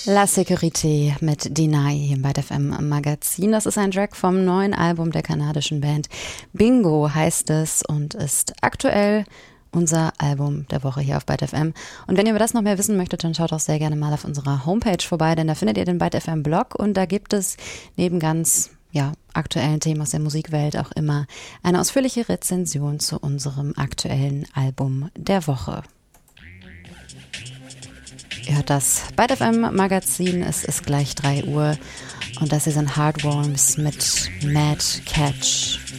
La Sécurité mit Deny hier im Byte FM Magazin. Das ist ein Track vom neuen Album der kanadischen Band Bingo heißt es und ist aktuell unser Album der Woche hier auf Byte FM. Und wenn ihr über das noch mehr wissen möchtet, dann schaut auch sehr gerne mal auf unserer Homepage vorbei, denn da findet ihr den Byte FM Blog und da gibt es neben ganz aktuellen Themen aus der Musikwelt auch immer eine ausführliche Rezension zu unserem aktuellen Album der Woche. Ihr hört das Byte FM Magazin, es ist gleich 3 Uhr und das hier sind Heartworms mit Mad Catch.